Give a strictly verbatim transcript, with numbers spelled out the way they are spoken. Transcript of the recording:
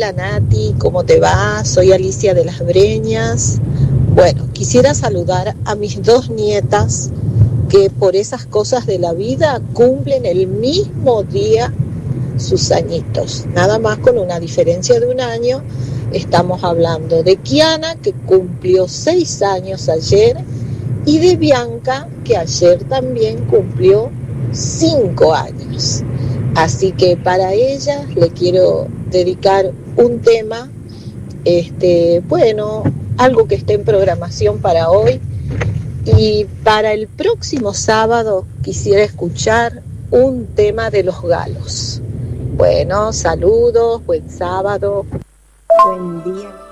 Hola Nati, ¿cómo te va? Soy Alicia de Las Breñas. Bueno, quisiera saludar a mis dos nietas que por esas cosas de la vida cumplen el mismo día sus añitos, nada más con una diferencia de un año. Estamos hablando de Kiana, que cumplió seis años ayer, y de Bianca, que ayer también cumplió cinco años. Así que para ellas le quiero dedicar un tema, este, bueno, algo que esté en programación para hoy. Y para el próximo sábado quisiera escuchar un tema de los galos. Bueno, saludos, buen sábado. Buen día.